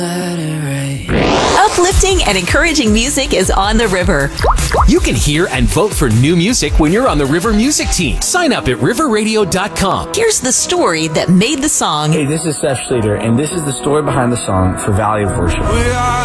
Uplifting and encouraging music is on the river. You can hear and vote for new music when you're on the River Music Team. Sign up at riverradio.com. Here's the story that made the song. Hey, this is Seth Schleter, and this is the story behind the song For Valley of Worship.